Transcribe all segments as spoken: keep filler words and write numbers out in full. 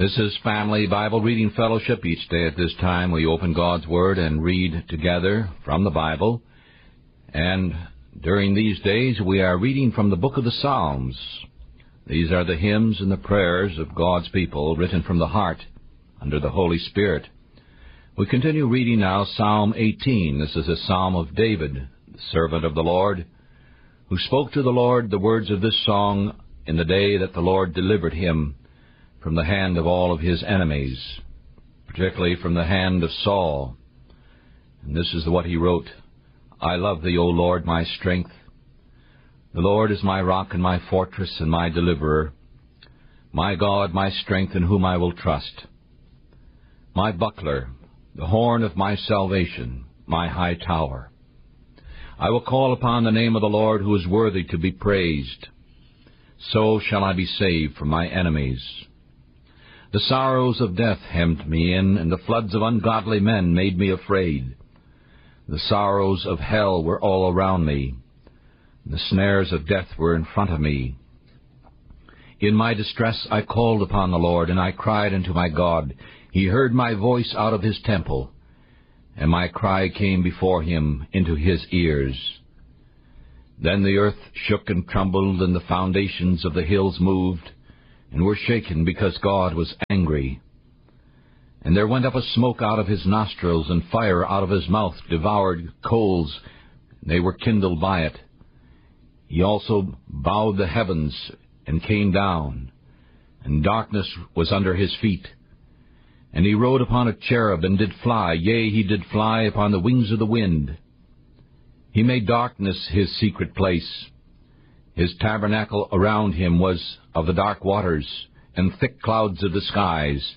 This is Family Bible Reading Fellowship. Each day at this time we open God's Word and read together from the Bible. And during these days we are reading from the book of the Psalms. These are the hymns and the prayers of God's people written from the heart under the Holy Spirit. We continue reading now Psalm eighteen. This is a psalm of David, the servant of the Lord, who spoke to the Lord the words of this song in the day that the Lord delivered him from the hand of all of his enemies, particularly from the hand of Saul. And this is what he wrote: I love thee, O Lord, my strength. The Lord is my rock and my fortress and my deliverer, my God, my strength, in whom I will trust, my buckler, the horn of my salvation, my high tower. I will call upon the name of the Lord, who is worthy to be praised. So shall I be saved from my enemies. The sorrows of death hemmed me in, and the floods of ungodly men made me afraid. The sorrows of hell were all around me. The snares of death were in front of me. In my distress I called upon the Lord, and I cried unto my God. He heard my voice out of his temple, and my cry came before him into his ears. Then the earth shook and trembled, and the foundations of the hills moved, and were shaken, because God was angry. And there went up a smoke out of his nostrils, and fire out of his mouth devoured coals, and they were kindled by it. He also bowed the heavens, and came down, and darkness was under his feet. And he rode upon a cherub, and did fly, yea, he did fly upon the wings of the wind. He made darkness his secret place. His tabernacle around him was of the dark waters, and thick clouds of the skies.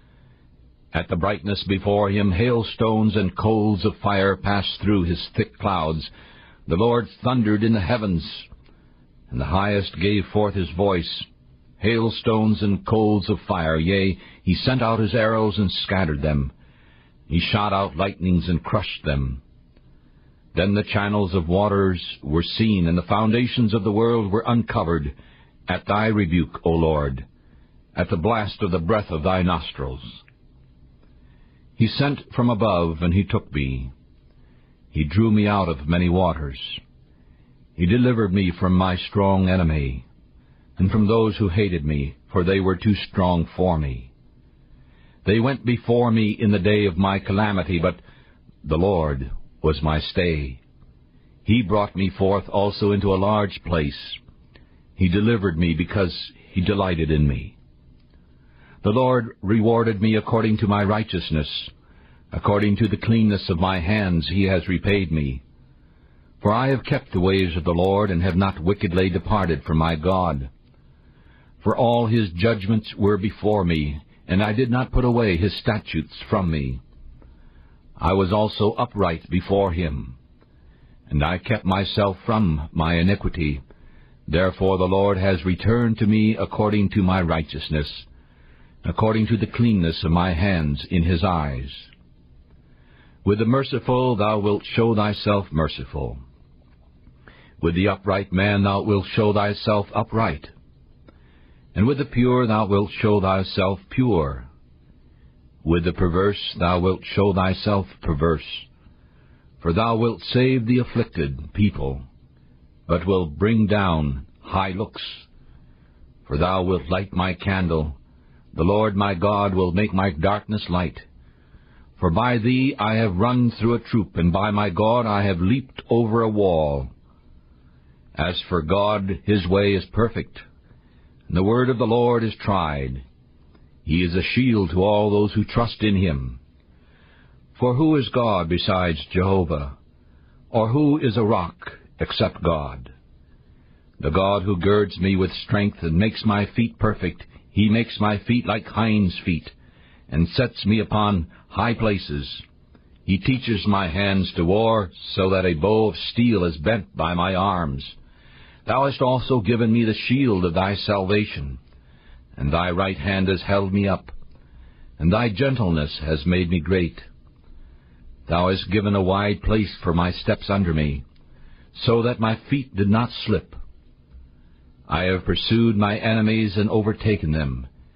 At the brightness before him, hailstones and coals of fire passed through his thick clouds. The Lord thundered in the heavens, and the highest gave forth his voice. Hailstones and coals of fire, yea, he sent out his arrows and scattered them. He shot out lightnings and crushed them. Then the channels of waters were seen, and the foundations of the world were uncovered, at thy rebuke, O Lord, at the blast of the breath of thy nostrils. He sent from above, and he took me. He drew me out of many waters. He delivered me from my strong enemy, and from those who hated me, for they were too strong for me. They went before me in the day of my calamity, but the Lord was my stay. He brought me forth also into a large place. He delivered me because he delighted in me. The Lord rewarded me according to my righteousness. According to the cleanness of my hands he has repaid me. For I have kept the ways of the Lord, and have not wickedly departed from my God. For all his judgments were before me, and I did not put away his statutes from me. I was also upright before him, and I kept myself from my iniquity. Therefore the Lord has returned to me according to my righteousness, according to the cleanness of my hands in his eyes. With the merciful thou wilt show thyself merciful. With the upright man thou wilt show thyself upright. And with the pure thou wilt show thyself pure. With the perverse thou wilt show thyself perverse. For thou wilt save the afflicted people, but wilt bring down high looks. For thou wilt light my candle. The Lord my God will make my darkness light. For by thee I have run through a troop, and by my God I have leaped over a wall. As for God, his way is perfect, and the word of the Lord is tried. He is a shield to all those who trust in him. For who is God besides Jehovah? Or who is a rock except God? The God who girds me with strength and makes my feet perfect, he makes my feet like hinds' feet, and sets me upon high places. He teaches my hands to war, so that a bow of steel is bent by my arms. Thou hast also given me the shield of thy salvation, and thy right hand has held me up, and thy gentleness has made me great. Thou hast given a wide place for my steps under me, so that my feet did not slip. I have pursued my enemies and overtaken them,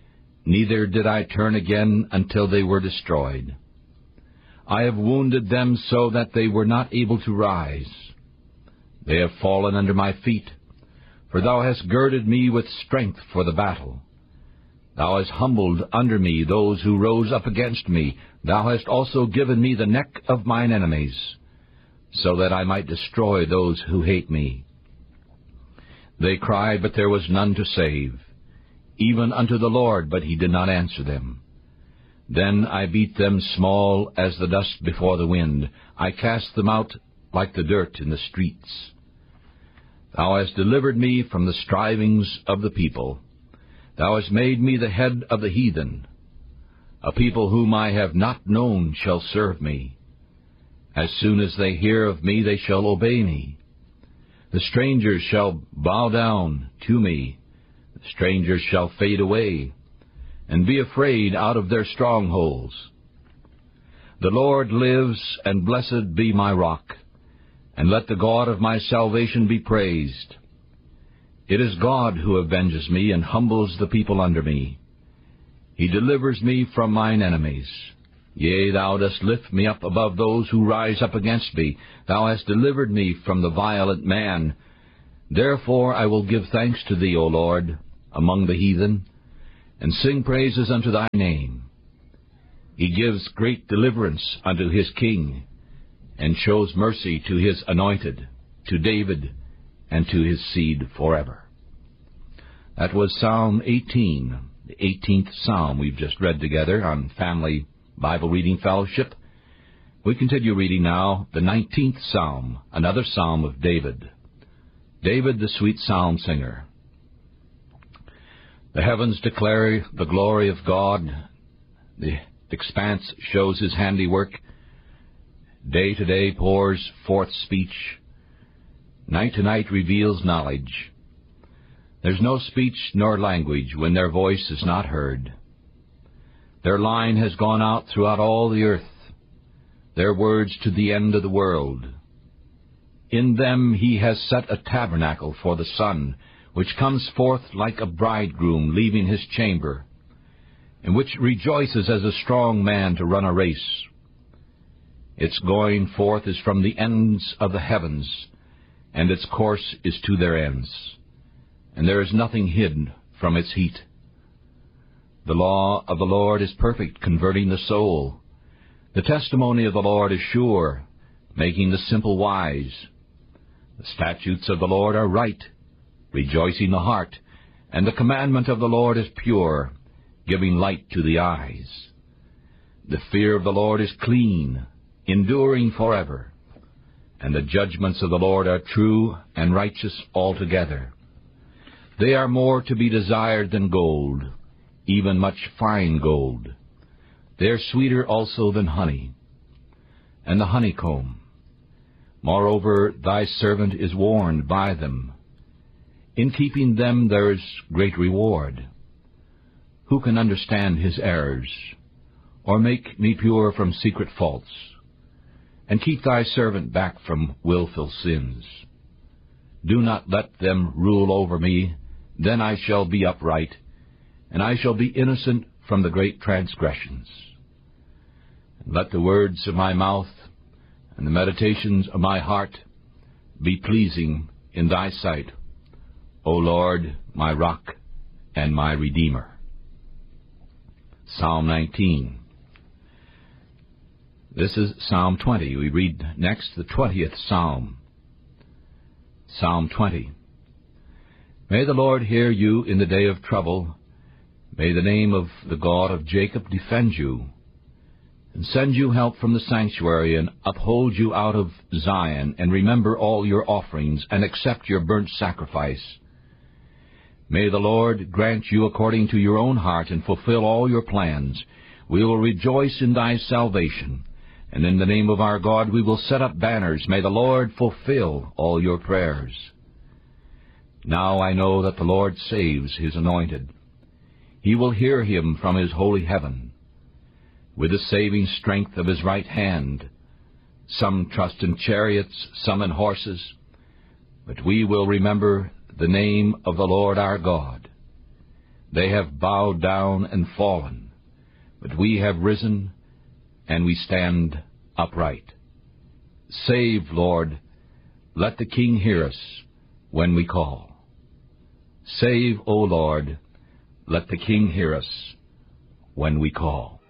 neither did I turn again until they were destroyed. I have wounded them so that they were not able to rise. They have fallen under my feet, for thou hast girded me with strength for the battle. Thou hast humbled under me those who rose up against me. Thou hast also given me the neck of mine enemies, so that I might destroy those who hate me. They cried, but there was none to save, even unto the Lord, but he did not answer them. Then I beat them small as the dust before the wind. I cast them out like the dirt in the streets. Thou hast delivered me from the strivings of the people. Thou hast made me the head of the heathen. A people whom I have not known shall serve me. As soon as they hear of me, they shall obey me. The strangers shall bow down to me. The strangers shall fade away, and be afraid out of their strongholds. The Lord lives, and blessed be my rock, and let the God of my salvation be praised. It is God who avenges me, and humbles the people under me. He delivers me from mine enemies. Yea, thou dost lift me up above those who rise up against me. Thou hast delivered me from the violent man. Therefore I will give thanks to thee, O Lord, among the heathen, and sing praises unto thy name. He gives great deliverance unto his king, and shows mercy to his anointed, to David, and to his seed forever. That was Psalm eighteen, the eighteenth Psalm we've just read together on Family Bible Reading Fellowship. We continue reading now the nineteenth Psalm, another Psalm of David. David, the sweet psalm singer. The heavens declare the glory of God. The expanse shows his handiwork. Day to day pours forth speech. Night to night reveals knowledge. There's no speech nor language when their voice is not heard. Their line has gone out throughout all the earth, their words to the end of the world. In them he has set a tabernacle for the sun, which comes forth like a bridegroom leaving his chamber, and which rejoices as a strong man to run a race. Its going forth is from the ends of the heavens, and its course is to their ends, and there is nothing hidden from its heat. The law of the Lord is perfect, converting the soul. The testimony of the Lord is sure, making the simple wise. The statutes of the Lord are right, rejoicing the heart, and the commandment of the Lord is pure, giving light to the eyes. The fear of the Lord is clean, enduring forever, and the judgments of the Lord are true and righteous altogether. They are more to be desired than gold, even much fine gold. They are sweeter also than honey, and the honeycomb. Moreover, thy servant is warned by them. In keeping them there is great reward. Who can understand his errors, or make me pure from secret faults, and keep thy servant back from wilful sins? Do not let them rule over me, then I shall be upright, and I shall be innocent from the great transgressions. And let the words of my mouth and the meditations of my heart be pleasing in thy sight, O Lord, my rock and my Redeemer. Psalm nineteen. This is Psalm twenty. We read next the twentieth Psalm. Psalm twenty. May the Lord hear you in the day of trouble. May the name of the God of Jacob defend you, and send you help from the sanctuary, and uphold you out of Zion, and remember all your offerings, and accept your burnt sacrifice. May the Lord grant you according to your own heart, and fulfill all your plans. We will rejoice in thy salvation, and in the name of our God we will set up banners. May the Lord fulfill all your prayers. Now I know that the Lord saves his anointed. He will hear him from his holy heaven. With the saving strength of his right hand. Some trust in chariots, some in horses, but we will remember the name of the Lord our God. They have bowed down and fallen, but we have risen, and we stand upright. Save, Lord, let the King hear us when we call. Save, O Lord, let the King hear us when we call.